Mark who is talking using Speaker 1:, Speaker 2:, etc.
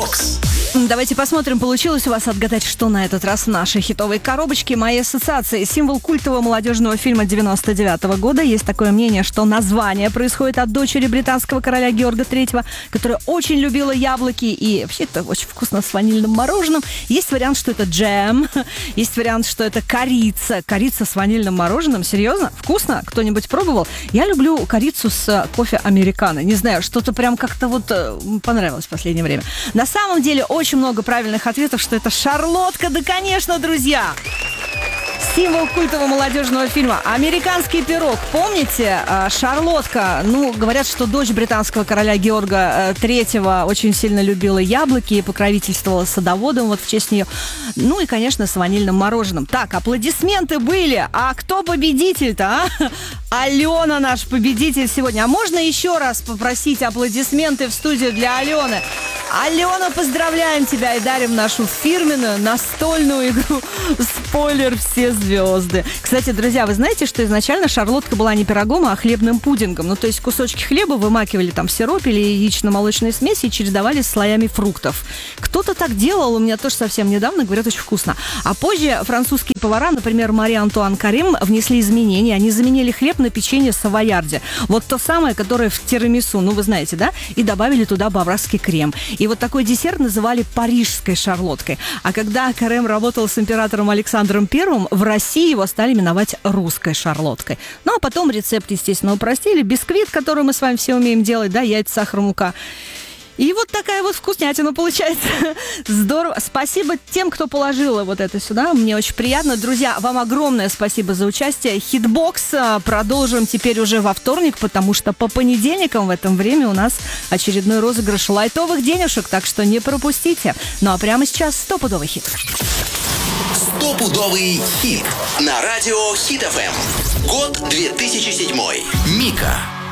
Speaker 1: Хитбокс.
Speaker 2: Давайте посмотрим, получилось у вас отгадать, что на этот раз в нашей хитовой коробочке. Мои ассоциации. Символ культового молодежного фильма 99-го года. Есть такое мнение, что название происходит от дочери британского короля Георга III, которая очень любила яблоки и вообще это очень вкусно с ванильным мороженым. Есть вариант, что это джем. Есть вариант, что это корица. Корица с ванильным мороженым. Серьезно? Вкусно? Кто-нибудь пробовал? Я люблю корицу с кофе американо. Не знаю, что-то прям как-то вот понравилось в последнее время. На самом деле, очень много правильных ответов, что это шарлотка. Да, конечно, друзья! Символ культового молодежного фильма «Американский пирог». Помните? Шарлотка. Говорят, что дочь британского короля Георга III очень сильно любила яблоки и покровительствовала садоводам в честь нее. И, конечно, с ванильным мороженым. Так, аплодисменты были. А кто победитель-то, а? Алена наш победитель сегодня. А можно еще раз попросить аплодисменты в студию для Алены? Алена, поздравляем тебя и дарим нашу фирменную настольную игру «Спойлер. Все звезды». Кстати, друзья, вы знаете, что изначально шарлотка была не пирогом, а хлебным пудингом. То есть кусочки хлеба вымакивали там в сироп или яично-молочной смеси и чередовали с слоями фруктов. Кто-то так делал, у меня тоже совсем недавно, говорят, очень вкусно. А позже французские повара, например, Мари Антуан Карим, внесли изменения. Они заменили хлеб на печенье савойярди. Вот то самое, которое в тирамису, вы знаете, да? И добавили туда баварский крем. И вот такой десерт называли парижской шарлоткой. А когда Карем работал с императором Александром I, в России его стали именовать русской шарлоткой. А потом рецепт, естественно, упростили. Бисквит, который мы с вами все умеем делать, да, яйца, сахар, мука. И вот такая вот вкуснятина получается. Здорово. Спасибо тем, кто положил вот это сюда. Мне очень приятно. Друзья, вам огромное спасибо за участие. Хитбокс продолжим теперь уже во вторник, потому что по понедельникам в этом время у нас очередной розыгрыш лайтовых денежек, так что не пропустите. А прямо сейчас стопудовый хит.
Speaker 1: Стопудовый хит на радио Хит ФМ. Год 2007. Мика.